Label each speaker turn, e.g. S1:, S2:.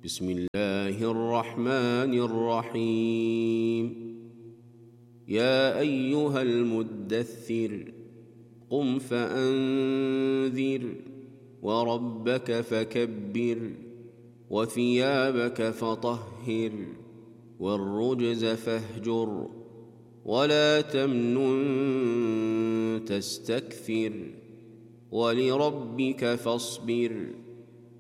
S1: بسم الله الرحمن الرحيم. يا أيها المدثر قم فأنذر وربك فكبر وثيابك فطهر والرجز فاهجر ولا تمنن تستكثر ولربك فاصبر